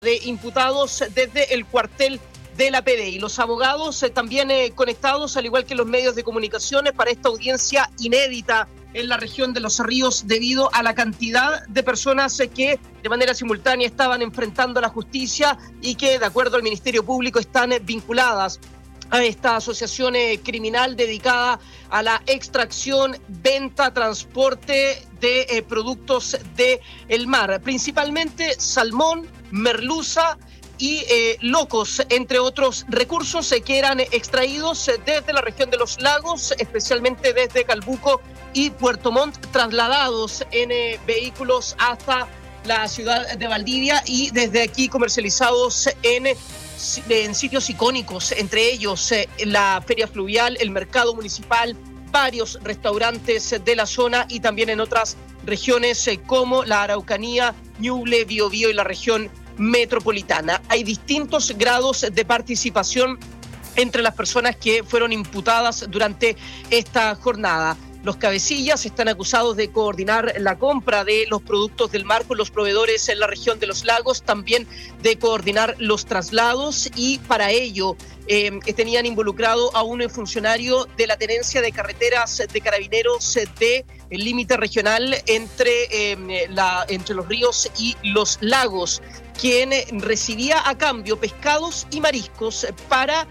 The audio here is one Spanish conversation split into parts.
de imputados desde el cuartel de la PDI. Los abogados también conectados, al igual que los medios de comunicación, para esta audiencia inédita en la región de Los Ríos debido a la cantidad de personas que de manera simultánea estaban enfrentando a la justicia y que, de acuerdo al Ministerio Público, están vinculadas a esta asociación criminal dedicada a la extracción, venta, transporte de productos del mar, principalmente salmón, merluza y locos, entre otros recursos que eran extraídos desde la región de los lagos, especialmente desde Calbuco y Puerto Montt, trasladados en vehículos hasta la ciudad de Valdivia y desde aquí comercializados en sitios icónicos, entre ellos la feria fluvial, el mercado municipal, varios restaurantes de la zona y también en otras regiones como la Araucanía, Ñuble, Biobío y la región metropolitana. Hay distintos grados de participación entre las personas que fueron imputadas durante esta jornada. Los cabecillas están acusados de coordinar la compra de los productos del mar con los proveedores en la región de los lagos, también de coordinar los traslados y para ello tenían involucrado a un funcionario de la Tenencia de Carreteras de Carabineros del límite regional entre los ríos y los lagos, quien recibía a cambio pescados y mariscos para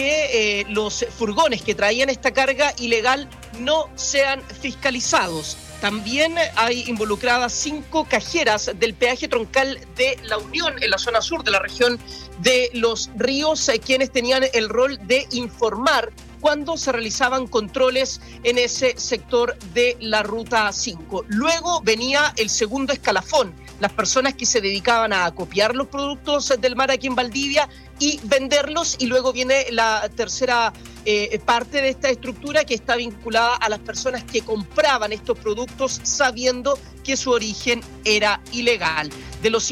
que los furgones que traían esta carga ilegal no sean fiscalizados. También hay involucradas 5 cajeras del peaje troncal de La Unión en la zona sur de la región de Los Ríos, quienes tenían el rol de informar cuando se realizaban controles en ese sector de la Ruta 5. Luego venía el segundo escalafón, las personas que se dedicaban a acopiar los productos del mar aquí en Valdivia y venderlos, y luego viene la tercera parte de esta estructura que está vinculada a las personas que compraban estos productos sabiendo que su origen era ilegal. De los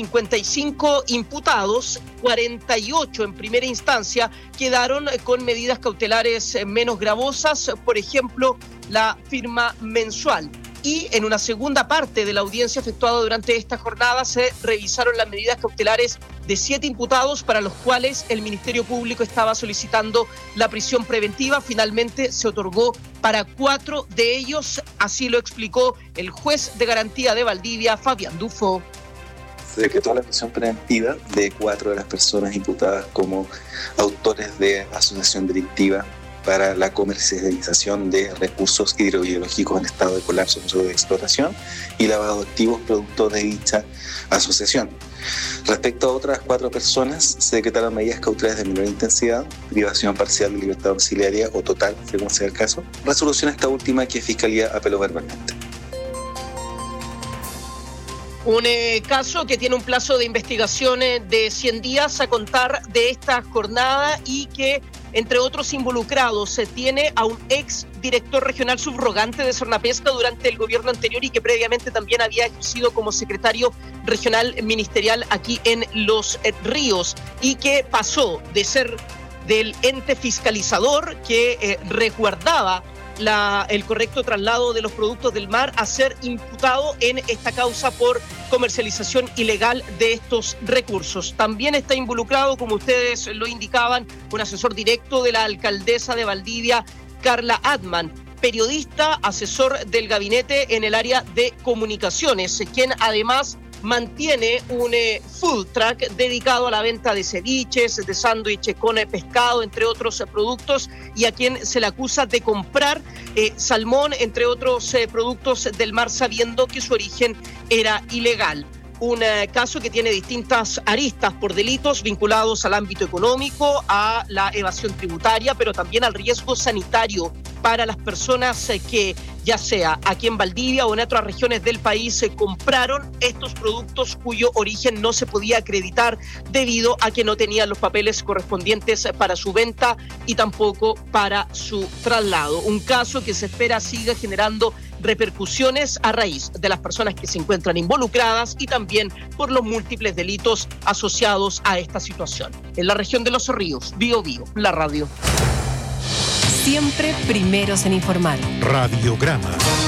55 imputados, 48 en primera instancia quedaron con medidas cautelares menos gravosas, por ejemplo, la firma mensual. Y en una segunda parte de la audiencia efectuada durante esta jornada se revisaron las medidas cautelares de 7 imputados para los cuales el Ministerio Público estaba solicitando la prisión preventiva. Finalmente se otorgó para 4 de ellos, así lo explicó el juez de garantía de Valdivia, Fabián Dufo. Se decretó la prisión preventiva de 4 de las personas imputadas como autores de asociación delictiva para la comercialización de recursos hidrobiológicos en estado de colapso o de explotación y lavado de activos producto de dicha asociación. Respecto a otras 4 personas, se decretaron medidas cautelares de menor intensidad, privación parcial de libertad domiciliaria o total, según sea el caso. Resolución esta última que Fiscalía apeló verbalmente. Un caso que tiene un plazo de investigación de 100 días a contar de esta jornada y que, entre otros involucrados, se tiene a un ex director regional subrogante de Sernapesca durante el gobierno anterior y que previamente también había ejercido como secretario regional ministerial aquí en Los Ríos y que pasó de ser del ente fiscalizador que resguardaba el correcto traslado de los productos del mar a ser imputado en esta causa por comercialización ilegal de estos recursos. También está involucrado, como ustedes lo indicaban, un asesor directo de la alcaldesa de Valdivia, Carla Adman, periodista, asesor del gabinete en el área de comunicaciones, quien además mantiene un food truck dedicado a la venta de ceviches, de sándwiches con pescado, entre otros productos, y a quien se le acusa de comprar salmón, entre otros productos del mar, sabiendo que su origen era ilegal. Un caso que tiene distintas aristas por delitos vinculados al ámbito económico, a la evasión tributaria, pero también al riesgo sanitario para las personas que, ya sea aquí en Valdivia o en otras regiones del país, compraron estos productos cuyo origen no se podía acreditar debido a que no tenían los papeles correspondientes para su venta y tampoco para su traslado. Un caso que se espera siga generando repercusiones a raíz de las personas que se encuentran involucradas y también por los múltiples delitos asociados a esta situación. En la región de Los Ríos, Biobío, la radio. Siempre primeros en informar. Radiograma.